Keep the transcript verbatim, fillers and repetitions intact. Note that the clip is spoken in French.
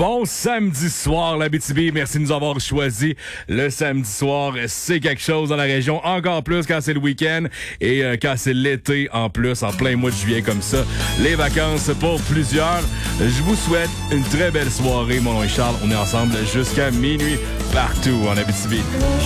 Bon samedi soir, l'Abitibi. Merci de nous avoir choisi. Le samedi soir, c'est quelque chose dans la région. Encore plus quand c'est le week-end et euh, quand c'est l'été en plus, en plein mois de juillet comme ça. Les vacances pour plusieurs. Je vous souhaite une très belle soirée. Mon nom est Charles. On est ensemble jusqu'à minuit partout en Abitibi.